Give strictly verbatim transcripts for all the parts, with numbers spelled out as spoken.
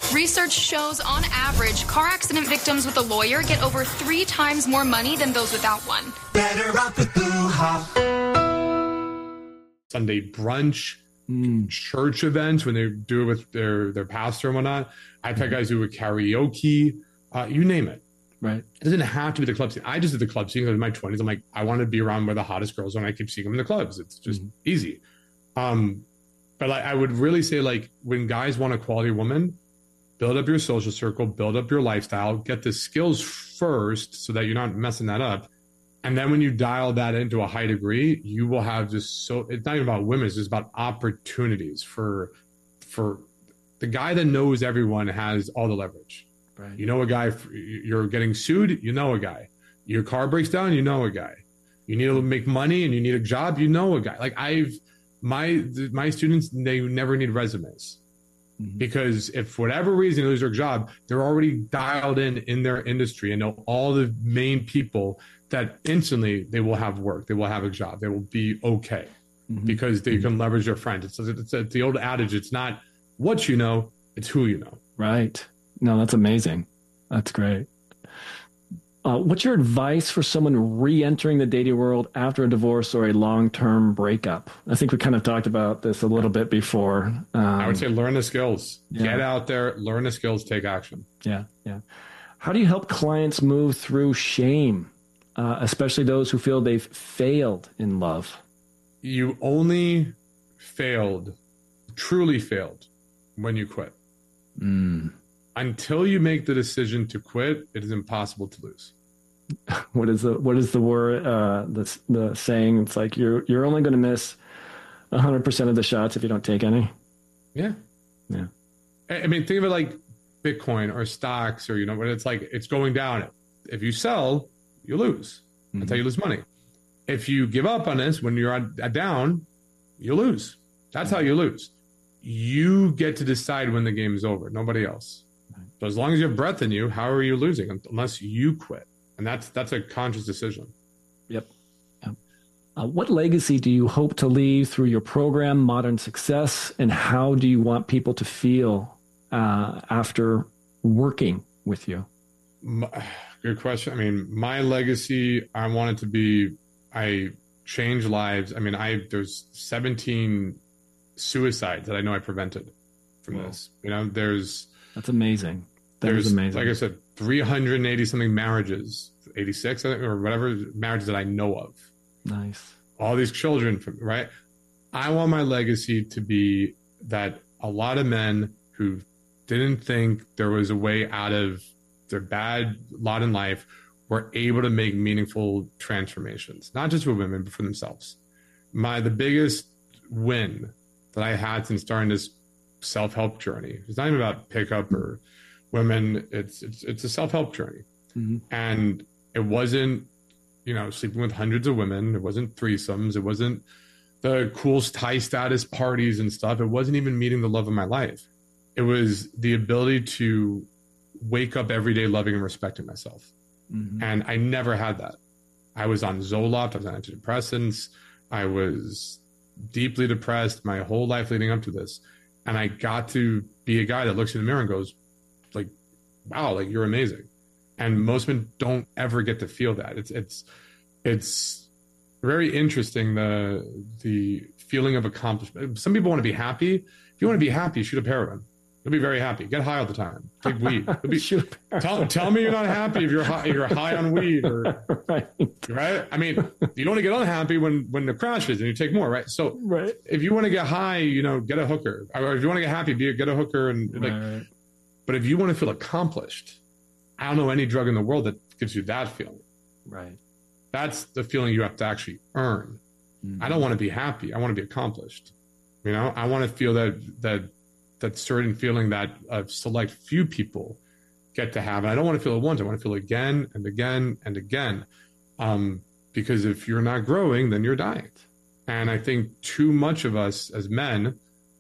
Research shows, on average, car accident victims with a lawyer get over three times more money than those without one. Better off with Boo Hop. Sunday brunch, mm. church events when they do it with their, their pastor and whatnot. I've had guys do it with karaoke, uh, you name it. Right. It doesn't have to be the club scene. I just did the club scene in my twenties. I'm like, I want to be around where the hottest girls are, and I keep seeing them in the clubs. It's just mm-hmm. easy. Um, but like, I would really say, like, when guys want a quality woman, build up your social circle, build up your lifestyle, get the skills first so that you're not messing that up. And then when you dial that into a high degree, you will have just so, it's not even about women, it's just about opportunities for, for the guy that knows everyone has all the leverage. Right. You know a guy, you're getting sued, you know a guy. Your car breaks down, you know a guy. You need to make money and you need a job, you know a guy. Like I've, my my students, they never need resumes. Mm-hmm. Because if for whatever reason they lose their job, they're already dialed in in their industry and know all the main people that instantly they will have work, they will have a job, they will be okay. Mm-hmm. Because they mm-hmm. can leverage their friends. It's, it's, it's the old adage, it's not what you know, it's who you know. Right. No, that's amazing. That's great. Uh, what's your advice for someone re-entering the dating world after a divorce or a long-term breakup? I think we kind of talked about this a little bit before. Um, I would say learn the skills. Yeah. Get out there, learn the skills, take action. Yeah, yeah. How do you help clients move through shame, uh, especially those who feel they've failed in love? You only failed, truly failed, when you quit. Mm. Until you make the decision to quit, it is impossible to lose. What is the what is the word? Uh, the the saying? It's like you're you're only going to miss a hundred percent of the shots if you don't take any. Yeah, yeah. I mean, think of it like Bitcoin or stocks, or you know, when it's like it's going down. If you sell, you lose. Mm-hmm. That's how you lose money. If you give up on this when you're on, down, you lose. That's how you lose. You get to decide when the game is over. Nobody else. So as long as you have breath in you, how are you losing? Unless you quit. And that's that's a conscious decision. Yep. yep. Uh, what legacy do you hope to leave through your program, Modern Success? And how do you want people to feel uh, after working with you? My, good question. I mean, my legacy, I want it to be, I change lives. I mean, I there's seventeen suicides that I know I prevented from wow. this. You know, there's... That's amazing. That There's, is amazing. Like I said, three hundred eighty something marriages, eighty-six I think, or whatever marriages that I know of. Nice. All these children, from, right? I want my legacy to be that a lot of men who didn't think there was a way out of their bad lot in life were able to make meaningful transformations, not just for women, but for themselves. My the biggest win that I had since starting this self-help journey. It's not even about pickup or women. It's it's it's a self-help journey. Mm-hmm. And it wasn't, you know, sleeping with hundreds of women. It wasn't threesomes. It wasn't the cool high status parties and stuff. It wasn't even meeting the love of my life. It was the ability to wake up every day loving and respecting myself. Mm-hmm. And I never had that. I was on Zoloft. I was on antidepressants. I was deeply depressed my whole life leading up to this. And I got to be a guy that looks in the mirror and goes, like, wow, like you're amazing. And most men don't ever get to feel that. It's it's it's very interesting, the the feeling of accomplishment. Some people want to be happy. If you want to be happy, shoot up heroin. You'll be very happy. Get high all the time. Take weed. Be, tell, tell me you're not happy if you're high, you're high on weed, or right. right? I mean, you don't want to get unhappy when when the crashes and you take more, right? So, right. if you want to get high, you know, get a hooker. Or if you want to get happy, be get a hooker, and like. Right. But if you want to feel accomplished, I don't know any drug in the world that gives you that feeling. Right. That's the feeling you have to actually earn. Mm-hmm. I don't want to be happy. I want to be accomplished. You know, I want to feel that that. that certain feeling that a select few people get to have. And I don't want to feel it once. I want to feel it again and again and again. Um, because if you're not growing, then you're dying. And I think too much of us as men,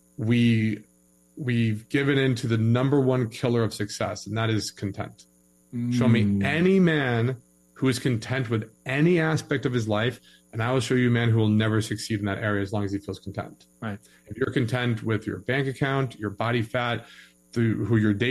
we, we've given into the number one killer of success, and that is content. Mm. Show me any man who is content with any aspect of his life, and I will show you a man who will never succeed in that area as long as he feels content. Right. If you're content with your bank account, your body fat, the, who you're dating,